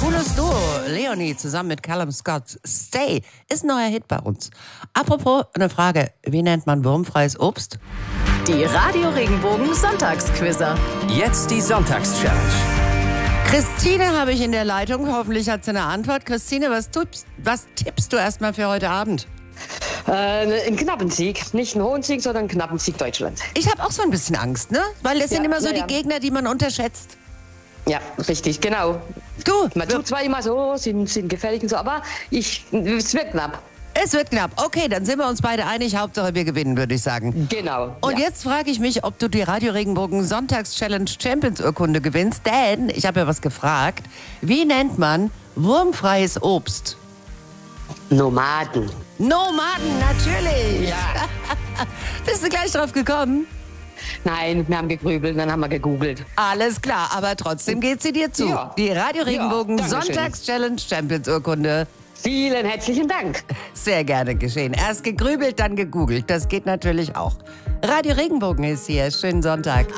Cooles Duo. Leonie zusammen mit Callum Scott. Stay ist ein neuer Hit bei uns. Apropos, eine Frage. Wie nennt man wurmfreies Obst? Die Radio Regenbogen Sonntagsquizzer. Jetzt die Sonntagschallenge. Christine habe ich in der Leitung. Hoffentlich hat sie eine Antwort. Christine, was tippst du erstmal für heute Abend? Ein knappen Sieg. Nicht einen hohen Sieg, sondern einen knappen Sieg Deutschland. Ich habe auch so ein bisschen Angst, ne? Weil das sind immer so ja, die ja. Gegner, die man unterschätzt. Ja, richtig, genau. Du, Man tut zwar immer so, sind gefällig und so, aber es wird knapp. es wird knapp. Okay, dann sind wir uns beide einig. Hauptsache wir gewinnen, würde ich sagen. Genau. Und jetzt frage ich mich, ob du die Radio Regenbogen Sonntagschallenge Champions Urkunde gewinnst. Denn, ich habe ja was gefragt, wie nennt man wurmfreies Obst? Nomaden. Nomaden, natürlich. Ja. Bist du gleich drauf gekommen? Nein, wir haben gegrübelt, dann haben wir gegoogelt. Alles klar, aber trotzdem geht sie dir zu. Ja. Die Radio Regenbogen Ja, dankeschön. Sonntagschallenge Champions Urkunde. Vielen herzlichen Dank. Sehr gerne geschehen. Erst gegrübelt, dann gegoogelt. Das geht natürlich auch. Radio Regenbogen ist hier. Schönen Sonntag.